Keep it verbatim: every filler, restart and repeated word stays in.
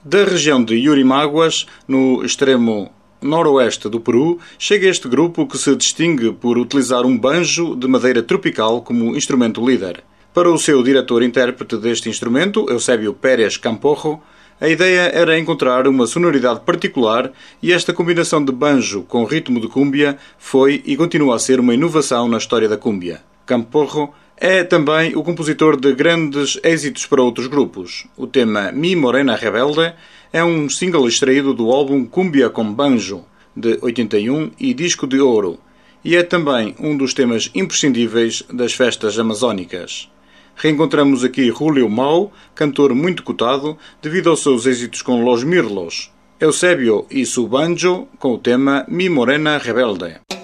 Da região de Yurimaguas, no extremo noroeste do Peru, chega este grupo que se distingue por utilizar um banjo de madeira tropical como instrumento líder. Para o seu diretor-intérprete deste instrumento, Eusébio Pérez Camporro, a ideia era encontrar uma sonoridade particular e esta combinação de banjo com ritmo de cúmbia foi e continua a ser uma inovação na história da cúmbia. Camporro é também o compositor de grandes êxitos para outros grupos. O tema Mi Morena Rebelde é um single extraído do álbum Cúmbia com Banjo, de oitenta e um e disco de ouro, e é também um dos temas imprescindíveis das festas amazónicas. Reencontramos aqui Julio Mau, cantor muito cotado devido aos seus êxitos com Los Mirlos, Eusébio e su banjo com o tema Mi Morena Rebelde.